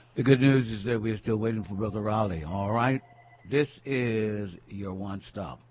The good news is that we're still waiting for Brother Raleigh. All right. This is your one stop.